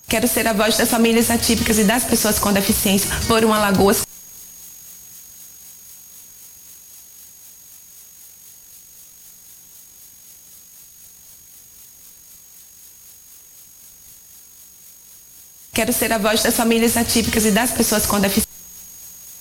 Quero ser a voz das famílias atípicas e das pessoas com deficiência por uma Alagoas. Quero ser a voz das famílias atípicas e das pessoas com deficiência.